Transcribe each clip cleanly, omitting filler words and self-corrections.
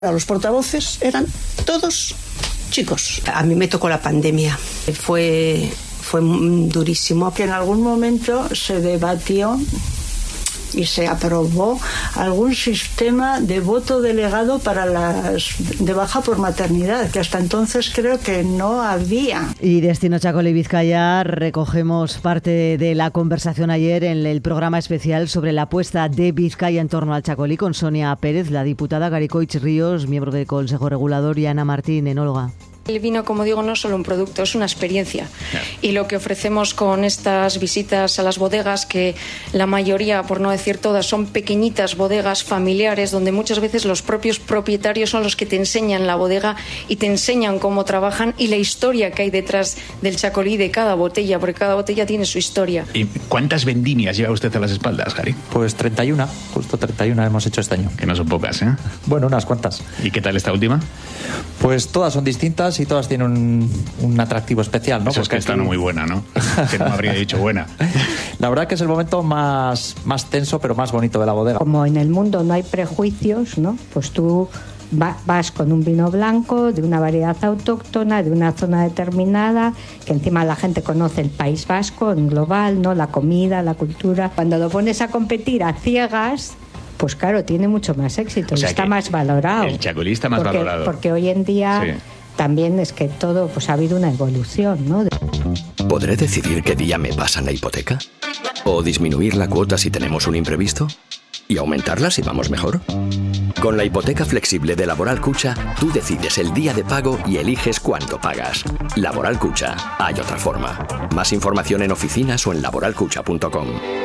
Los portavoces eran todos chicos. A mí me tocó la pandemia. Fue durísimo. Que en algún momento se debatió y se aprobó algún sistema de voto delegado para las de baja por maternidad, que hasta entonces creo que no había. Y Destino Txakoli Bizkaia recogemos parte de la conversación ayer en el programa especial sobre la apuesta de Bizkaia en torno al Txakoli con Sonia Pérez, la diputada Garicoitz Ríos, miembro del Consejo Regulador, y Ana Martín, enóloga. El vino, como digo, no es solo un producto, es una experiencia. Y lo que ofrecemos con estas visitas a las bodegas, que la mayoría, por no decir todas, son pequeñitas bodegas familiares, donde muchas veces los propios propietarios son los que te enseñan la bodega y te enseñan cómo trabajan y la historia que hay detrás del Txakoli, de cada botella, porque cada botella tiene su historia. ¿Y cuántas vendimias lleva usted a las espaldas, Gary? Pues 31, justo 31 hemos hecho este año. Que no son pocas, ¿eh? Bueno, unas cuantas. ¿Y qué tal esta última? Pues todas son distintas y todas tienen un atractivo especial, ¿no? Eso es que esta no muy buena, ¿no? Que no me habría dicho buena. La verdad que es el momento más tenso, pero más bonito de la bodega. Como en el mundo no hay prejuicios, ¿no? Pues tú vas con un vino blanco de una variedad autóctona, de una zona determinada, que encima la gente conoce el País Vasco en global, ¿no? La comida, la cultura. Cuando lo pones a competir a ciegas, pues claro, tiene mucho más éxito, o sea, está más valorado. El Txakoli está más valorado. Porque hoy en día también es que todo, pues ha habido una evolución, ¿no? ¿Podré decidir qué día me pasan la hipoteca? ¿O disminuir la cuota si tenemos un imprevisto? ¿Y aumentarla si vamos mejor? Con la hipoteca flexible de Laboral Cucha, tú decides el día de pago y eliges cuánto pagas. Laboral Cucha, hay otra forma. Más información en oficinas o en laboralcucha.com.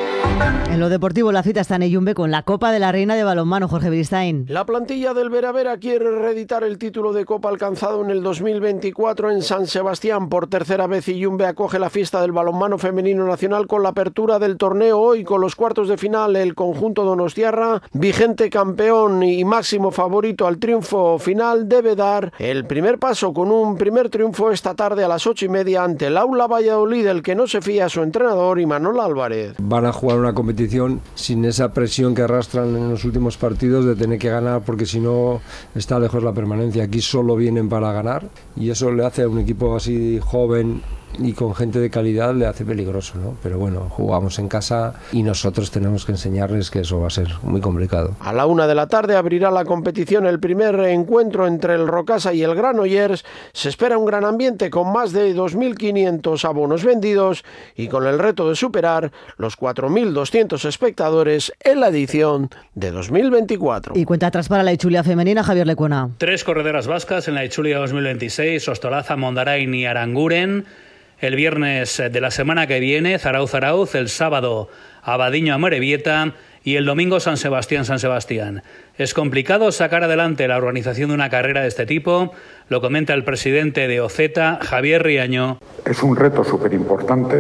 En lo deportivo, la cita está en Eyumbe con la Copa de la Reina de Balonmano, Jorge Beristain. La plantilla del Vera Vera quiere reeditar el título de Copa alcanzado en el 2024 en San Sebastián. Por tercera vez Eyumbe acoge la fiesta del balonmano femenino nacional con la apertura del torneo hoy con los cuartos de final. El conjunto donostiarra, vigente campeón y máximo favorito al triunfo final, debe dar el primer paso con un primer triunfo esta tarde a las 8:30 ante el Aula Valladolid, el que no se fía a su entrenador Imanol Álvarez. Van a jugar una competición sin esa presión que arrastran en los últimos partidos de tener que ganar, porque si no está lejos la permanencia. Aquí solo vienen para ganar y eso le hace a un equipo así joven y con gente de calidad, le hace peligroso, ¿no? Pero bueno, jugamos en casa y nosotros tenemos que enseñarles que eso va a ser muy complicado. A la 1 de la tarde abrirá la competición el primer encuentro entre el Rocasa y el Granollers. Se espera un gran ambiente con más de 2.500 abonos vendidos y con el reto de superar los 4.200 espectadores en la edición de 2024. Y cuenta atrás para la Itzulia femenina, Javier Lecuona. 3 corredoras vascas en la Itzulia 2026, Ostolaza, Mondarain y Aranguren. El viernes de la semana que viene, Zarauz, el sábado, Abadiño, Amorebieta, y el domingo, San Sebastián. Es complicado sacar adelante la organización de una carrera de este tipo, lo comenta el presidente de OZ, Javier Riaño. Es un reto súper importante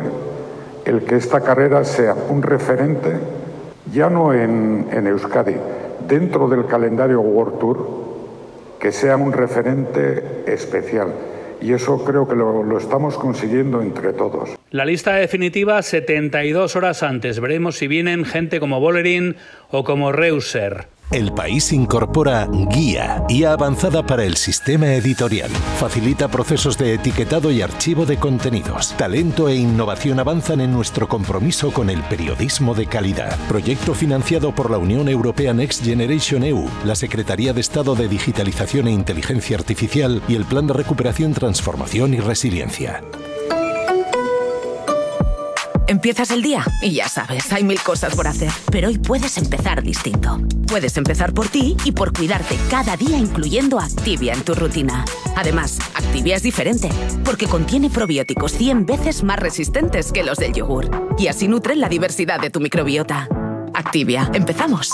el que esta carrera sea un referente, ya no en Euskadi, dentro del calendario World Tour, que sea un referente especial. Y eso creo que lo estamos consiguiendo entre todos. La lista definitiva 72 horas antes. Veremos si vienen gente como Bolerín o como Reuser. El País incorpora Guía, IA avanzada para el sistema editorial. Facilita procesos de etiquetado y archivo de contenidos. Talento e innovación avanzan en nuestro compromiso con el periodismo de calidad. Proyecto financiado por la Unión Europea Next Generation EU, la Secretaría de Estado de Digitalización e Inteligencia Artificial y el Plan de Recuperación, Transformación y Resiliencia. Empiezas el día y ya sabes, hay 1000 cosas por hacer. Pero hoy puedes empezar distinto. Puedes empezar por ti y por cuidarte cada día, incluyendo Activia en tu rutina. Además, Activia es diferente, porque contiene probióticos 100 veces más resistentes que los del yogur. Y así nutren la diversidad de tu microbiota. Activia, empezamos.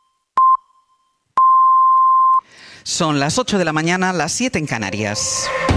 Son las 8 de la mañana, las 7 en Canarias.